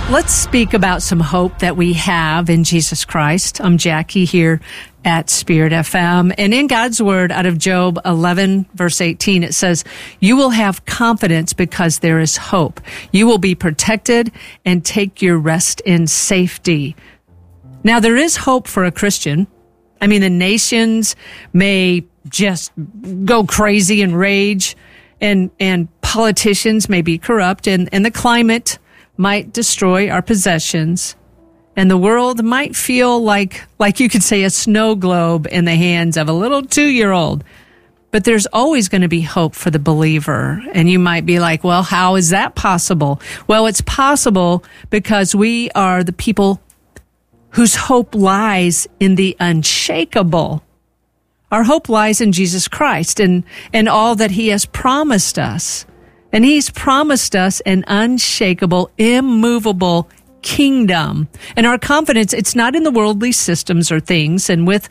Let's speak about some hope that we have in Jesus Christ. I'm Jackie here at Spirit FM. And in God's Word, out of Job 11, verse 18, it says, "You will have confidence because there is hope. You will be protected and take your rest in safety." Now, there is hope for a Christian. I mean, the nations may just go crazy and rage, and politicians may be corrupt, and the climate might destroy our possessions, and the world might feel like you could say a snow globe in the hands of a little 2-year-old. But there's always going to be hope for the believer. And you might be like, well, how is that possible? Well, it's possible because we are the people whose hope lies in the unshakable. Our hope lies in Jesus Christ and all that he has promised us. And he's promised us an unshakable, immovable kingdom. And our confidence, it's not in the worldly systems or things. And with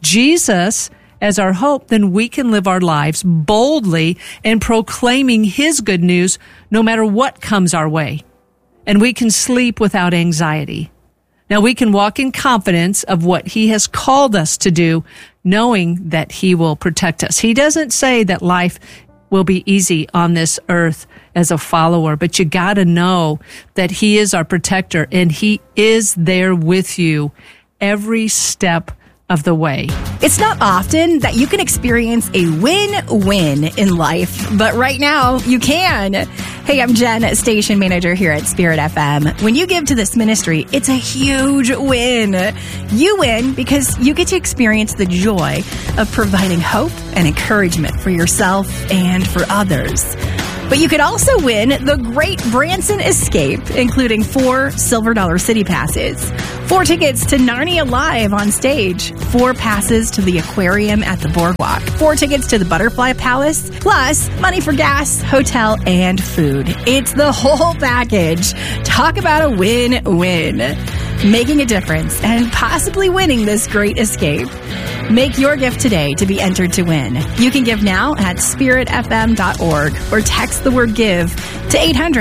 Jesus as our hope, then we can live our lives boldly and proclaiming his good news no matter what comes our way. And we can sleep without anxiety. Now we can walk in confidence of what he has called us to do, knowing that he will protect us. He doesn't say that life will be easy on this earth as a follower, but you got to know that he is our protector and he is there with you every step of the way. It's not often that you can experience a win-win in life, but right now you can. Hey, I'm Jen, station manager here at Spirit FM. When you give to this ministry, it's a huge win. You win because you get to experience the joy of providing hope and encouragement for yourself and for others. But you could also win the Great Branson Escape, including 4 Silver Dollar City passes, 4 tickets to Narnia Live on stage, 4 passes to the aquarium at the boardwalk, 4 tickets to the Butterfly Palace, plus money for gas, hotel, and food. It's the whole package. Talk about a win-win. Making a difference and possibly winning this great escape. Make your gift today to be entered to win. You can give now at spiritfm.org or text the word GIVE to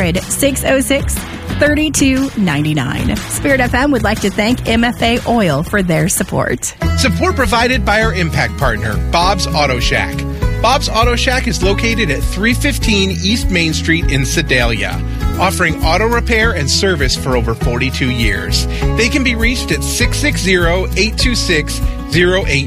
800-606-3299. Spirit FM would like to thank MFA Oil for their support. Support provided by our impact partner, Bob's Auto Shack. Bob's Auto Shack is located at 315 East Main Street in Sedalia, offering auto repair and service for over 42 years. They can be reached at 660-826-08